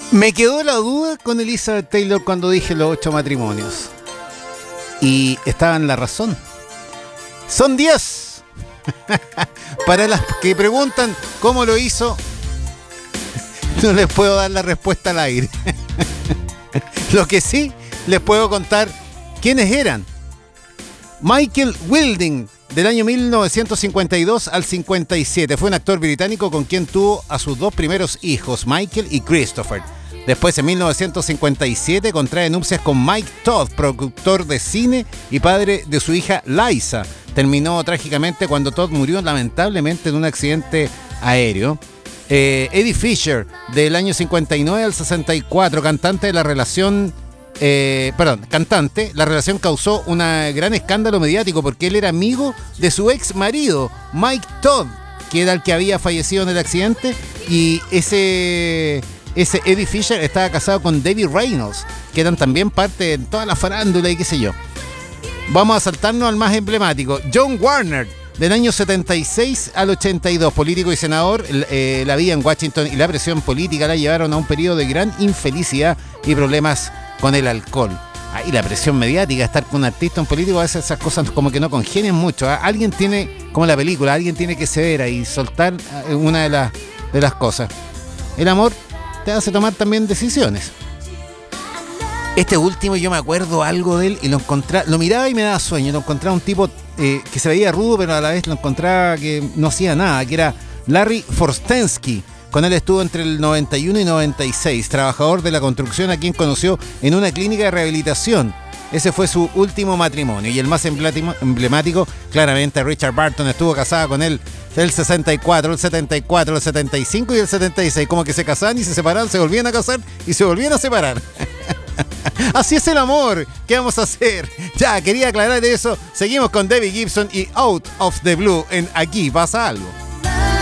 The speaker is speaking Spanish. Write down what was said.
Me quedó la duda con Elizabeth Taylor cuando dije los 8 matrimonios. Y estaba en la razón. Son 10. Para las que preguntan cómo lo hizo, no les puedo dar la respuesta al aire. Lo que sí les puedo contar quiénes eran. Michael Wilding, del año 1952 al 57. Fue un actor británico con quien tuvo a sus 2 primeros hijos, Michael y Christopher. Después, en 1957, contrae nupcias con Mike Todd, productor de cine y padre de su hija Liza. Terminó trágicamente cuando Todd murió lamentablemente en un accidente aéreo. Eddie Fisher, del año 59 al 64, cantante de la relación... La relación causó un gran escándalo mediático porque él era amigo de su ex marido, Mike Todd, que era el que había fallecido en el accidente, y ese Eddie Fisher estaba casado con Debbie Reynolds, que eran también parte de toda la farándula y qué sé yo. Vamos a saltarnos al más emblemático, John Warner, del año 76 al 82, político y senador. La vida en Washington y la presión política la llevaron a un periodo de gran infelicidad y problemas con el alcohol. Y la presión mediática, estar con un artista, un político, a veces esas cosas como que no congenian mucho. Alguien tiene, como la película, alguien tiene que ceder y soltar una de las cosas. El amor te hace tomar también decisiones. Este último, yo me acuerdo algo de él y lo miraba y me daba sueño. Lo encontraba un tipo que se veía rudo, pero a la vez lo encontraba que no hacía nada, que era Larry Forstensky. Con él estuvo entre el 91 y 96, trabajador de la construcción a quien conoció en una clínica de rehabilitación. Ese fue su último matrimonio. Y el más emblemático, claramente, Richard Burton. Estuvo casada con él el 64, el 74, el 75 y el 76. Como que se casaban y se separaban, se volvían a casar y se volvían a separar. Así es el amor. ¿Qué vamos a hacer? Ya, quería aclarar eso. Seguimos con Debbie Gibson y Out of the Blue en Aquí Pasa Algo.